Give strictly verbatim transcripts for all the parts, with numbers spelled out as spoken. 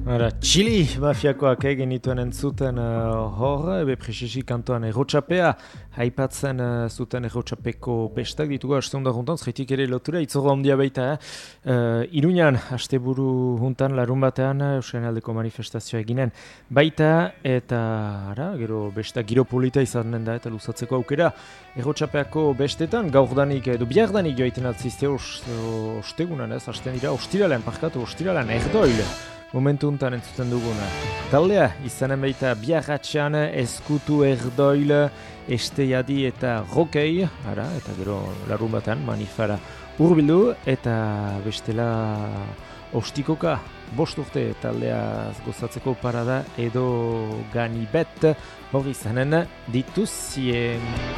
Ara, Txili mafiakoak egin dituen entzuten uh, hor, ebe presisi kantoan errotxapea, haipatzen uh, zuten errotxapeko bestak ditugu hasteunda juntan, zaitik ere lotura, itzorra ondia baita, eh? Uh, Iruñan, asteburu juntan, larun batean, Euskaren aldeko manifestazioa eginen baita, eta ara, gero bestak giro polita izanen da, eta luzatzeko aukera, errotxapeako bestetan, gaurdanik edo bihardanik joaiten atzizte ostegunan, ez, hasten dira, ostiralean, parkatu, ostiralean, erdoil. Momentu untan entzuten duguna. Taldea, izanen baita biarratxean eskutu erdoil, esteiadi eta rokei, ara, eta gero larun batean manifara urbildu, eta bestela ostikoka, bost urte taldea gozatzeko parada edo ganibet, hori izanen dituzien.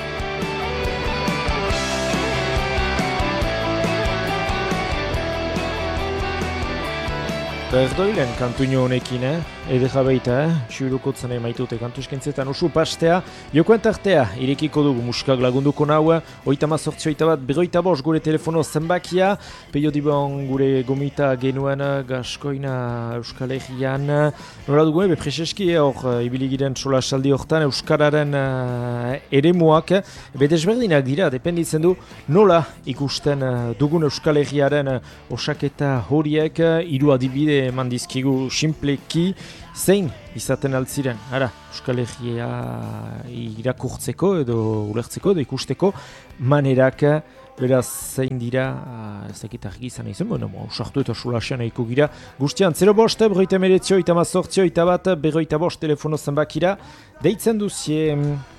Erdoilen kantuño honekin, eh? Ede jabeita, eh? Xiurukotzen emaitute kantu eskentzetan usu pastea. Jokoen tartea, irekiko dugu musikak lagunduko nau, oita mazortzi oita bat, beroita bost gure telefono zenbakia, peio dibon gure gomita genuen gaskoina Euskal Herrian. Nora dugu, ebe preseski, hor, ibiligiren sola saldi hortan, Euskararen uh, eremuak, ebe desberdinak dira, dependitzen du, nola ikusten uh, dugun Euskal Herriaren uh, osaketa horiek, hiru adibide eman dizkigu simpleki, zein izaten altziren, ara, Euskal Herria irakurtzeko edo ulertzeko edo ikusteko manerak, beraz zein dira, ez dakit argi izan izan, bueno, usartu eta sulasean nahiko gira, guztian, zero bost, berroita meretzio, eta mazortzio, eta bat, berroita bost telefono zenbakira, deitzen duzie...